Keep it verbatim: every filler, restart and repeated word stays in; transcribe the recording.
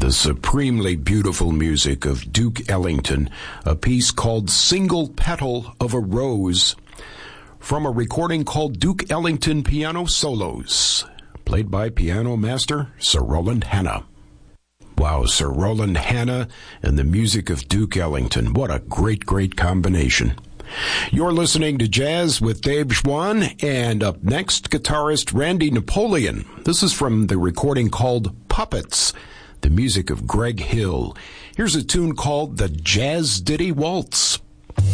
the supremely beautiful music of Duke Ellington, a piece called Single Petal of a Rose, from a recording called Duke Ellington Piano Solos, played by piano master Sir Roland Hanna. Wow, Sir Roland Hanna and the music of Duke Ellington. What a great, great combination. You're listening to Jazz with Dave Schwann, and up next, guitarist Randy Napoleon. This is from the recording called Puppets, the music of Greg Hill. Here's a tune called the Jazz Ditty Waltz.